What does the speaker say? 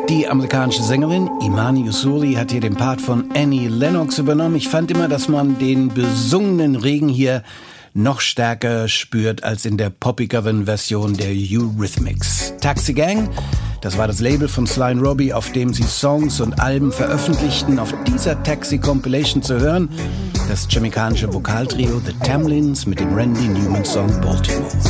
Die amerikanische Sängerin Imani Usuli hat hier den Part von Annie Lennox übernommen. Ich fand immer, dass man den besungenen Regen hier noch stärker spürt als in der poppigeren Version der Eurythmics. Taxi Gang, das war das Label von Sly & Robbie, auf dem sie Songs und Alben veröffentlichten. Auf dieser Taxi Compilation zu hören, das jamaikanische Vokaltrio The Tamlins mit dem Randy Newman Song Baltimore.